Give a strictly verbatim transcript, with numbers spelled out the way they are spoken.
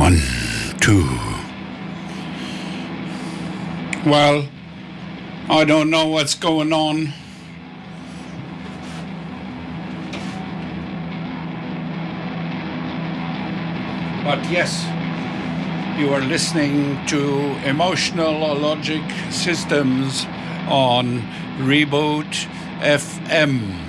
One, two. Well, I don't know what's going on. But yes, you are listening to Emotional Logic Systems on Reboot F M.